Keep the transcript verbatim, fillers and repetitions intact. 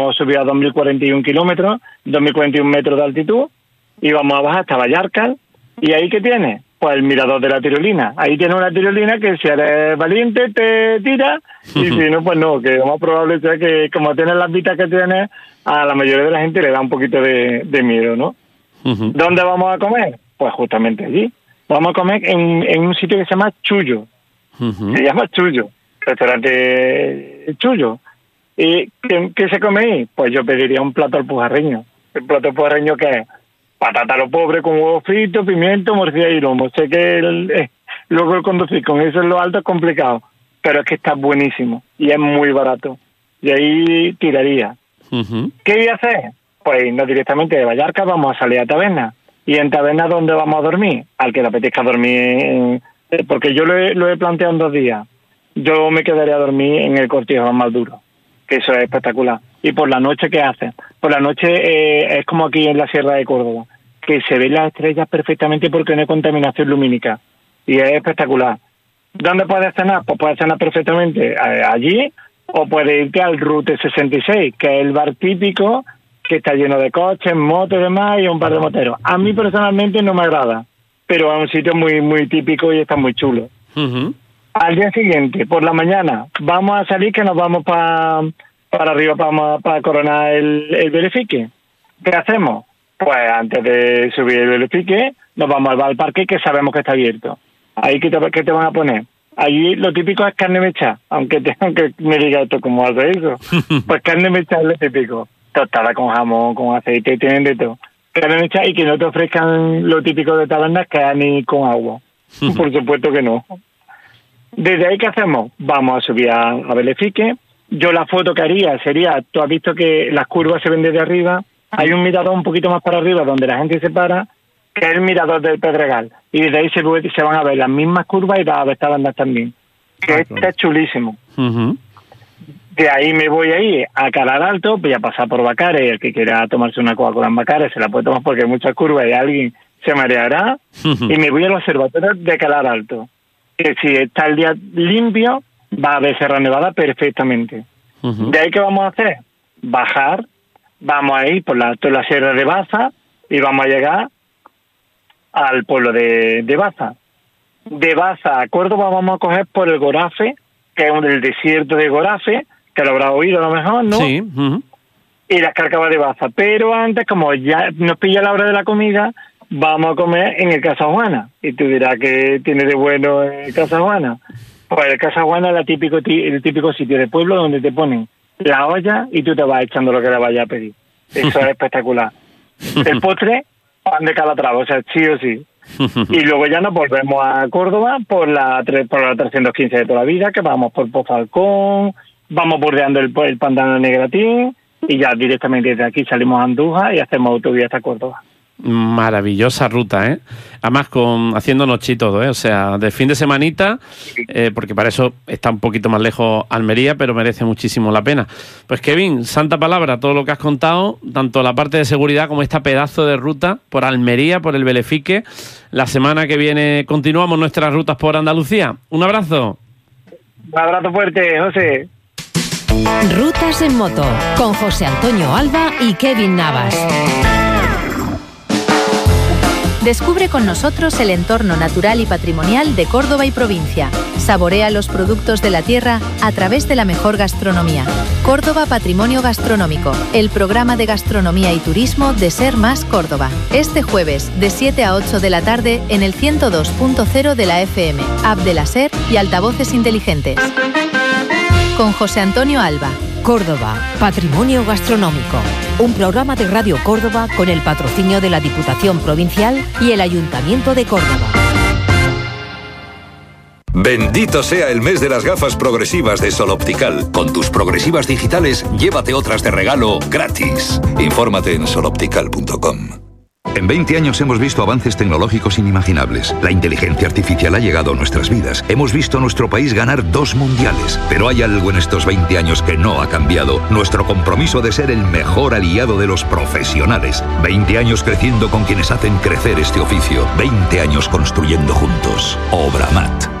a subir a dos mil cuarenta y uno kilómetros, dos mil cuarenta y uno metros de altitud, y vamos a bajar hasta Vallarcal. ¿Y ahí qué tiene? Pues el mirador de la tirolina. Ahí tiene una tirolina que si eres valiente te tira, y si no, pues no, que lo más probable sea que como tienes las vistas que tienes, a la mayoría de la gente le da un poquito de, de miedo, ¿no? Uh-huh. ¿Dónde vamos a comer? Pues justamente allí. Vamos a comer en, en un sitio que se llama Chullo. Uh-huh. Se llama Chullo, restaurante Chullo. ¿Y qué, qué se come ahí? Pues yo pediría un plato alpujarreño. ¿El plato alpujarreño qué es? Patata a lo pobre con huevo frito, pimiento, morcilla y lomo. Sé que el, eh, luego el conducir con eso en lo alto es complicado, pero es que está buenísimo y es muy barato. Y ahí tiraría. Uh-huh. ¿Qué voy a hacer? Pues irnos directamente de Vallarca, vamos a salir a Taberna. ¿Y en Taberna dónde vamos a dormir? Al que le apetezca dormir, en, eh, porque yo lo he, lo he planteado en dos días. Yo me quedaría a dormir en el Cortijo más duro, que eso es espectacular. Y por la noche, ¿qué hacen? Por la noche eh, es como aquí en la Sierra de Córdoba, que se ven las estrellas perfectamente porque no hay contaminación lumínica. Y es espectacular. ¿Dónde puedes cenar? Pues puedes cenar perfectamente allí, o puedes irte al Route sesenta y seis, que es el bar típico, que está lleno de coches, motos y demás, y un par de moteros. A mí personalmente no me agrada, pero es un sitio muy muy típico y está muy chulo. Uh-huh. Al día siguiente, por la mañana, vamos a salir, que nos vamos para para arriba para, para coronar el, el Belefique. ¿Qué hacemos? Pues antes de subir el Belefique, nos vamos al parque que sabemos que está abierto. Ahí, ¿qué te, qué te van a poner? Allí lo típico es carne mecha, aunque, te, aunque me diga esto, ¿cómo hace eso? Pues carne mecha es lo típico. Tostada con jamón, con aceite, tienen de todo. Carne mecha, y que no te ofrezcan lo típico de tabernas, que ni con agua. Por supuesto que no. Desde ahí, ¿qué hacemos? Vamos a subir a, a Belefique. Yo la foto que haría sería, tú has visto que las curvas se ven desde arriba, hay un mirador un poquito más para arriba donde la gente se para, que es el mirador del Pedregal, y desde ahí se, se van a ver las mismas curvas y las avestabandas también, que ah, está chulísimo. Uh-huh. De ahí me voy a ir a Calar Alto, voy a pasar por Bacares, el que quiera tomarse una Coca-Cola en Bacares se la puede tomar porque hay muchas curvas y alguien se mareará, uh-huh. Y me voy al observatorio de Calar Alto, que si está el día limpio, va a ver Sierra Nevada perfectamente. Uh-huh. De ahí, ¿qué vamos a hacer? Bajar, vamos a ir por la, toda la Sierra de Baza y vamos a llegar al pueblo de, de Baza. De Baza a Córdoba vamos a coger por el Gorafe, que es el desierto de Gorafe, que lo habrá oído a lo mejor, ¿no? Sí. Uh-huh. Y las Cárcavas de Baza. Pero antes, como ya nos pilla la hora de la comida, vamos a comer en el Casa Juana. Y tú dirás, ¿qué tiene de bueno el Casa Juana? Pues el Casa Juana es la típico, el típico sitio de pueblo donde te ponen la olla y tú te vas echando lo que le vayas a pedir. Eso es espectacular. El postre, pan de Calatrava, o sea, sí o sí. Y luego ya nos volvemos a Córdoba por la, por la trescientos quince de toda la vida, que vamos por Pozalcón, vamos bordeando el, el pantano de Negratín, y ya directamente desde aquí salimos a Andújar y hacemos autovía hasta Córdoba. Maravillosa ruta, ¿eh? Además, con haciendo noche y todo, ¿eh? O sea, de fin de semanita, eh, porque para eso está un poquito más lejos Almería, pero merece muchísimo la pena. Pues Kevin, santa palabra, todo lo que has contado, tanto la parte de seguridad como esta pedazo de ruta por Almería, por el Belefique. La semana que viene continuamos nuestras rutas por Andalucía. Un abrazo. Un abrazo fuerte, José. Rutas en moto, con José Antonio Alba y Kevin Navas. Descubre con nosotros el entorno natural y patrimonial de Córdoba y provincia. Saborea los productos de la tierra a través de la mejor gastronomía. Córdoba Patrimonio Gastronómico, el programa de gastronomía y turismo de Ser Más Córdoba. Este jueves, de siete a ocho de la tarde, en el ciento dos punto cero de la F M, app de la Ser y altavoces inteligentes. Con José Antonio Alba. Córdoba, Patrimonio Gastronómico. Un programa de Radio Córdoba con el patrocinio de la Diputación Provincial y el Ayuntamiento de Córdoba. Bendito sea el mes de las gafas progresivas de Sol Optical. Con tus progresivas digitales, llévate otras de regalo gratis. Infórmate en sol optical punto com. En veinte años hemos visto avances tecnológicos inimaginables. La inteligencia artificial ha llegado a nuestras vidas. Hemos visto a nuestro país ganar dos mundiales. Pero hay algo en estos veinte años que no ha cambiado. Nuestro compromiso de ser el mejor aliado de los profesionales. veinte años creciendo con quienes hacen crecer este oficio. veinte años construyendo juntos. Obramat.